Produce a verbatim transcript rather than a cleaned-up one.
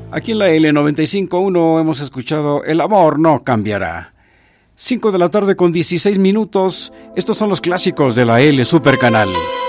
Aquí en la L noventa y cinco punto uno hemos escuchado El amor no cambiará. cinco de la tarde con dieciséis minutos. Estos son los clásicos de la L Super Canal.